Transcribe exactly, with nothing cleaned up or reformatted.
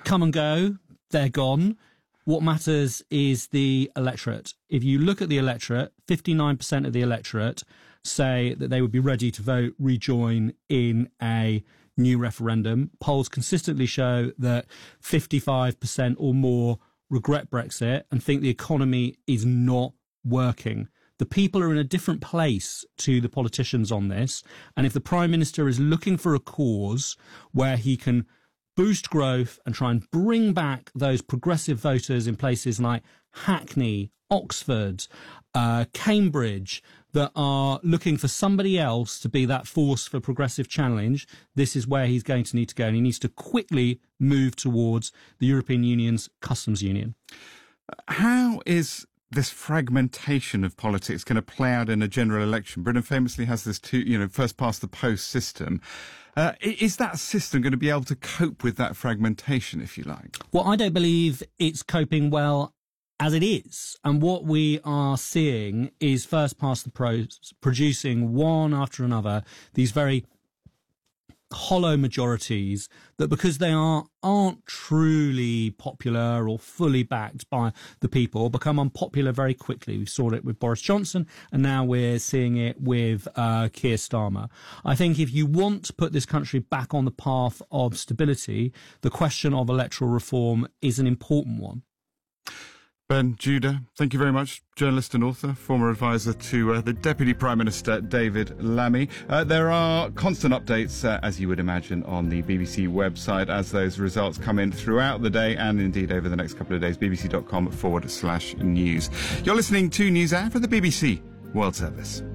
come and go. They're gone. What matters is the electorate. If you look at the electorate, fifty-nine percent of the electorate say that they would be ready to vote rejoin in a new referendum. Polls consistently show that fifty-five percent or more regret Brexit and think the economy is not working. The people are in a different place to the politicians on this. And if the Prime Minister is looking for a cause where he can boost growth and try and bring back those progressive voters in places like Hackney, Oxford, uh, Cambridge, that are looking for somebody else to be that force for progressive challenge, this is where he's going to need to go. And he needs to quickly move towards the European Union's customs union. How is this fragmentation of politics going to play out in a general election? Britain famously has this two, you know, first past the post system. Uh, is that system going to be able to cope with that fragmentation, if you like? Well, I don't believe it's coping well as it is. And what we are seeing is first past the post producing one after another these very hollow majorities that, because they are, aren't truly popular or fully backed by the people, become unpopular very quickly. We saw it with Boris Johnson, and now we're seeing it with uh, Keir Starmer. I think if you want to put this country back on the path of stability, the question of electoral reform is an important one. Ben Judah, thank you very much. Journalist and author, former advisor to uh, the Deputy Prime Minister, David Lammy. Uh, there are constant updates, uh, as you would imagine, on the B B C website as those results come in throughout the day and indeed over the next couple of days, bbc.com forward slash news. You're listening to NewsHour for the B B C World Service.